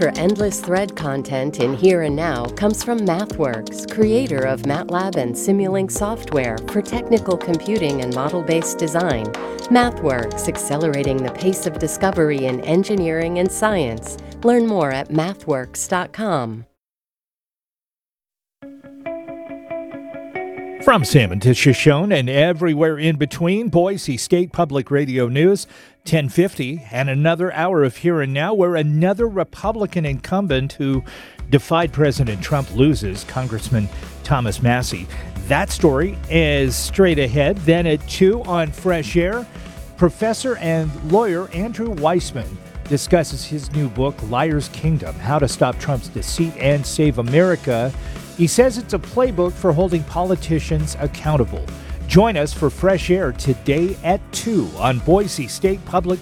for endless thread content in Here and Now comes from MathWorks, creator of MATLAB and Simulink software for technical computing and model-based design. MathWorks, accelerating the pace of discovery in engineering and science. Learn more at mathworks.com. From Sam and to Shoshone and everywhere in between, Boise State Public Radio News, 1050, and another hour of Here and Now, where another Republican incumbent who defied President Trump loses, Congressman Thomas Massie. That story is straight ahead. Then at 2 on Fresh Air, professor and lawyer Andrew Weissmann discusses his new book, Liar's Kingdom, How to Stop Trump's Deceit and Save America. He says it's a playbook for holding politicians accountable. Join us for Fresh Air today at 2 on Boise State Public